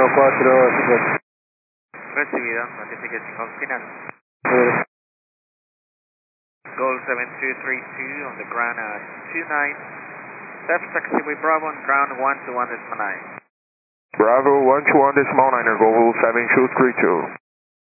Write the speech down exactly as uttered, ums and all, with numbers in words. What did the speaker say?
cuatro cinco. Recibido, notification call final. Sobre. Goal seven two three two on the ground at two nine. Left taxiway Bravo on ground one two one decimal nine. Bravo one two one decimal nine, Goal seven two three two.